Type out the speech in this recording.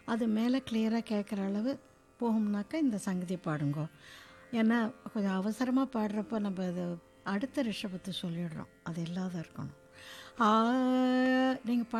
அது மேலே கிளியராக கேட்குற அளவு போகும்னாக்கா இந்த சங்கதி பாடுங்கோ. ஏன்னா கொஞ்சம் அவசரமாக பாடுறப்போ நம்ம அது அடுத்த ரிஷபத்தை சொல்லிடுறோம், அது இல்லாத இருக்கணும். நீங்கள்